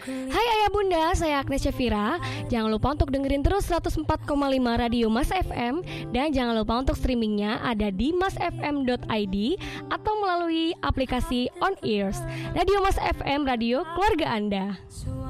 Hai ayah bunda, saya Agnes Syafira. Jangan lupa untuk dengerin terus 104,5 Radio Mas FM. Dan jangan lupa untuk streamingnya ada di masfm.id atau melalui aplikasi On Ears. Radio Mas FM, radio keluarga Anda.